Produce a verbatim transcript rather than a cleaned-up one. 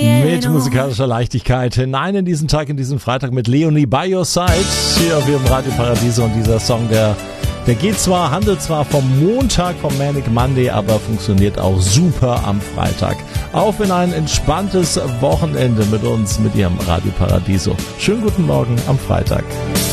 Mit musikalischer Leichtigkeit hinein in diesen Tag, in diesen Freitag mit Leonie by your side hier auf ihrem Radio Paradiso. Und dieser Song, der, der geht zwar, handelt zwar vom Montag, vom Manic Monday, aber funktioniert auch super am Freitag. Auf in ein entspanntes Wochenende mit uns, mit ihrem Radio Paradiso. Schönen guten Morgen am Freitag.